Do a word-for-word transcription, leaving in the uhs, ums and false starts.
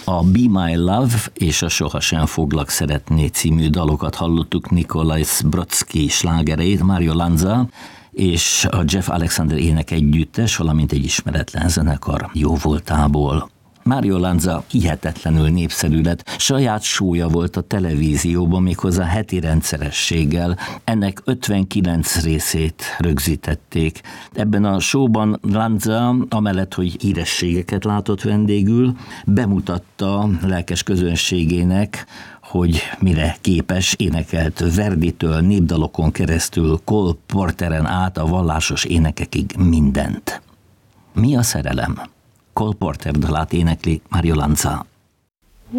A Be My Love és a Sohasem foglak szeretni című dalokat hallottuk Nikolajs Brodsky slágereit, Mario Lanza és a Jeff Alexander ének együttes, valamint egy ismeretlen zenekar jóvoltából. Mario Lanza hihetetlenül népszerű lett, saját show-ja volt a televízióban, méghozzá heti rendszerességgel. Ennek ötvenkilenc részét rögzítették. Ebben a showban Lanza, amellett, hogy hírességeket látott vendégül, bemutatta lelkes közönségének, hogy mire képes, énekelt Verditől, népdalokon keresztül, Cole Porteren át a vallásos énekekig mindent. Mi a szerelem? Cole Porter dalát énekli Mario Lanza.